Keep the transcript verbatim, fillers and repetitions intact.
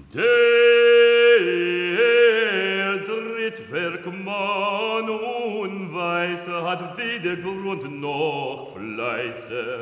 Der Drittwerk Mann und Weise hat weder Grund noch Fleiße.